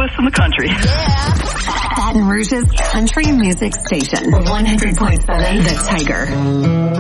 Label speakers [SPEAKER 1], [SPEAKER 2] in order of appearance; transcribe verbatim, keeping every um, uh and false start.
[SPEAKER 1] coolest in the country.
[SPEAKER 2] Baton Rouge's country music station. one hundred point seven The Tiger.